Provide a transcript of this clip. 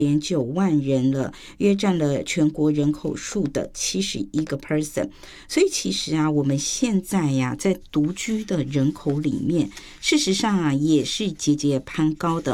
9万人了，约占了全国人口数的71%。所以其实啊，我们现在呀，在独居的人口里面，事实上啊，也是节节攀高的。